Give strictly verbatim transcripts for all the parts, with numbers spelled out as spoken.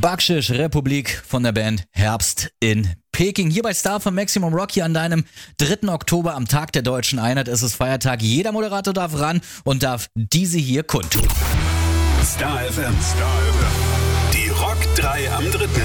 Backschisch Republik von der Band Herbst in Peking. Hier bei Star von Maximum Rock hier an deinem dritten Oktober am Tag der Deutschen Einheit. Es ist Feiertag. Jeder Moderator darf ran und darf diese hier kundtun. Star F M. Star F M. Die Rock drei am dritten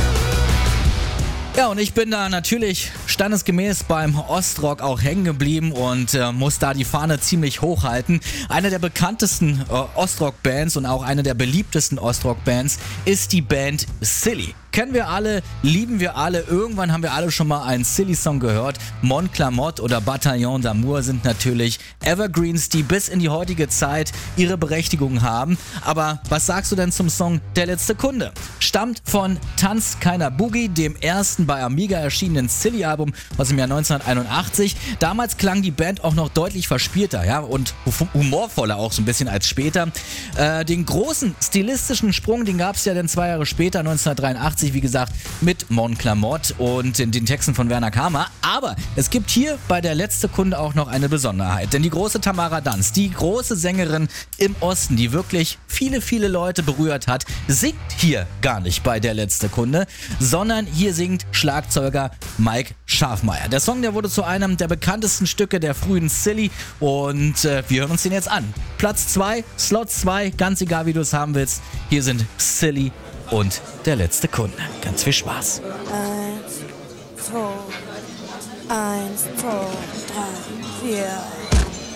Ja, und ich bin da natürlich standesgemäß beim Ostrock auch hängen geblieben und äh, muss da die Fahne ziemlich hochhalten. Eine der bekanntesten äh, Ostrock-Bands und auch eine der beliebtesten Ostrock-Bands ist die Band Silly. Kennen wir alle, lieben wir alle. Irgendwann haben wir alle schon mal einen Silly-Song gehört. Mon Clamotte oder Bataillon d'Amour sind natürlich Evergreens, die bis in die heutige Zeit ihre Berechtigung haben. Aber was sagst du denn zum Song Der letzte Kunde? Stammt von Tanzt keiner Boogie, dem ersten bei Amiga erschienenen Silly-Album aus dem Jahr neunzehnhunderteinundachtzig. Damals klang die Band auch noch deutlich verspielter, ja, und humorvoller auch so ein bisschen als später. Äh, den großen stilistischen Sprung, den gab es ja dann zwei Jahre später, neunzehnhundertdreiundachtzig, wie gesagt, mit Mon Clamotte und den, den Texten von Werner Kamer. Aber es gibt hier bei Der letzte Kunde auch noch eine Besonderheit. Denn die große Tamara Danz, die große Sängerin im Osten, die wirklich viele, viele Leute berührt hat, singt hier gar nicht bei Der letzte Kunde, sondern hier singt Schlagzeuger Mike Schafmeier. Der Song, der wurde zu einem der bekanntesten Stücke der frühen Silly und äh, wir hören uns den jetzt an. Platz zwei, Slot zwei, ganz egal wie du es haben willst. Hier sind Silly und Der letzte Kunde. Ganz viel Spaß. Eins, zwei, eins, zwei, drei, vier.